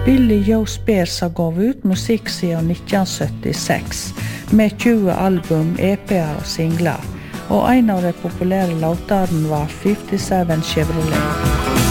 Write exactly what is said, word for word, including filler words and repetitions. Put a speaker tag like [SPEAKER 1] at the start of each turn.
[SPEAKER 1] Billy Joe Spears har gått ut musikk siden nitten syttiseks, med tjue album, E P-er og singler, og en av de populære låtene var fifty-seven Chevrolet.